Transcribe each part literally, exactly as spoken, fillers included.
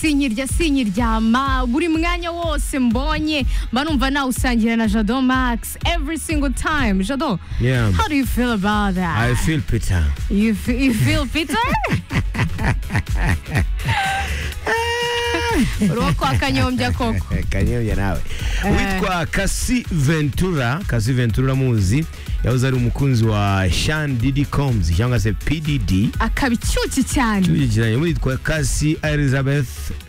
sinyirya sinyiryama buri mwanya wose mbonye mba numva nawe usangira na Jado Max every single time. Jado, Yeah. how do you feel about that? I feel Peter. You, f- you feel Peter? Uruwa kwa kanyombya koko. Kanyombya nawe. Witwa Kasi Ventura, Kasi Ventura muzi yahoze ari umukunzi wa Sean Diddy Combs cyangwa se P D D. Akaba icyuki cyane. Cyuki cyane witwa Kasi Elizabeth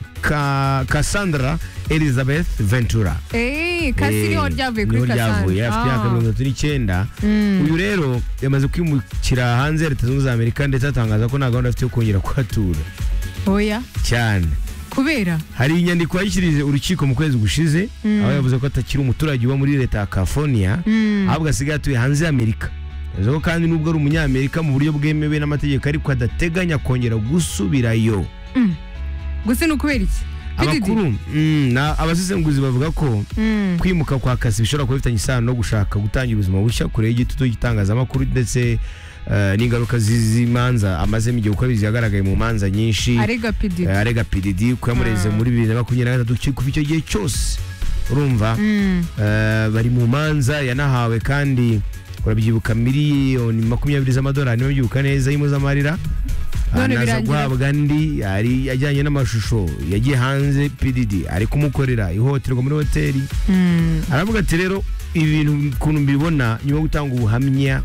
Ka Cassandra Elizabeth Ventura. Eh, Kasi niho ryavuye kuri Cassandra. Ryavuye afite imyaka mirongo itatu n'icyenda. Uyu rero yamaze kwimukira hanze ya Leta Zunze Ubumwe za Amerika ndetse atangaza ko nta gahunda afite yo kongera kuhatura. Oya. Cyane. Kubera hari inyandiko yashyikirije urukiko mu kwezi gushize aho yavuze ko atakiri umuturage uba muri leta ya California ahubwo asigaye atuye hanze y'Amerika. Yavuze ko kandi nubwo ari umunyamerika mu buryo bwemewe n'amategeko ariko adateganya kongera gusubirayo. gusa ni ukubera iki? Abakuru na abasesenguzi bavuga ko kwimuka kwa Kasi bishobora kuba bifitanye isano no gushaka gutangira ubuzima bushya kure y'igitutu gitangazamakuru ndetse Uh, n'ingaruka z'imanza amazemo igihe uko bizi yagaragaye mu manza nyinshi arega P D D uh, arega P D D ko yamureze muri bibiri na makumyabiri na gatatu kuva icyo gihe cyose urumva uh, bari mu manza yanahawe kandi urabyibuka miliyoni makumyabiri z'amadolari niyo byibuka neza y'impuzamarira anaza guhabwa andi yari yajyanye n'amashusho yagiye hanze P D D ari kumukorera ihohoterwa muri hoteli. Aravuga ati rero ibintu kuntu mbibona nyuma yo gutanga ubuhamya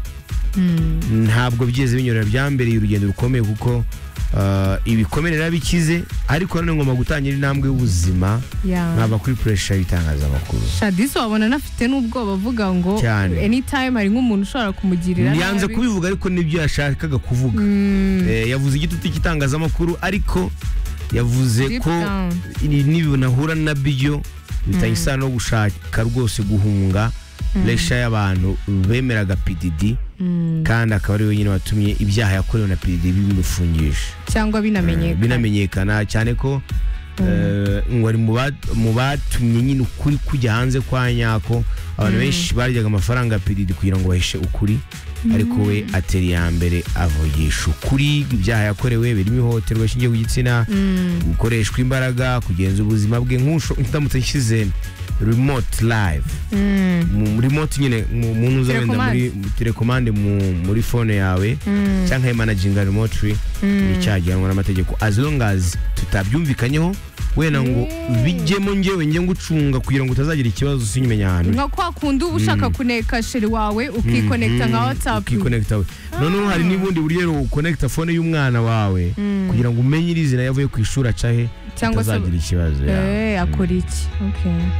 ntabwo byeze binyurira byambereye urugendo rukomeye kuko ibikomerera bikize ariko none ngomba gutangira intambwe y'ubuzima nkaba kuri pressure y'itangazamakuru. Shadiso wabona nafite n'ubwoba avuga ngo anytime hari nk'umuntu ushobora kumugirira nabi. Yanze kubivuga ariko nibyo yashakaga kuvuga. Yavuze igitutu cy'itangazamakuru ariko yavuze ko nibonahura na byo bitanye isano no gushaka rwose guhunga lesha y'abantu bemeraga P D D kandi akaba ari wenyine watumye ibyaha yakorewe na P D D bimufungisha cyangwa binamenyekana binamenyekana cyane ko ngo ari mu batumye nyine ukuri kujya hanze kwa nyako. Abantu benshi baryaga amafaranga ya P D D kugira ngo bahishe ukuri ariko we ateri ya mbere avugisha ukuri. Ibyaha yakorewe birimo ihohoterwa rishingiye ku gitsina, gukoreshwa imbaraga, kugenza ubuzima bwe nk'usho ndamutse nshyize remote live mu remote nyine umuntu uzabenda muri telecommande muri phone yawe cyangwa managing remotely icyagiranwa n'amategeko as long as tutabyumvikanyeho wena ngo bijyemo ngewe nge ngucunga kugira ngo utazagira ikibazo sinyimenya ahantu nka kwa kundi ushaka kuneka sheri wawe ukiconnecta nka WhatsApp ukiconnecta. None hari nibundi buryo rero uconnecta phone y'umwana wawe kugira ngo umenye izina yavuye ku ishuri acahe cyangwa utazagira ikibazo. Eh akora iki? Okay.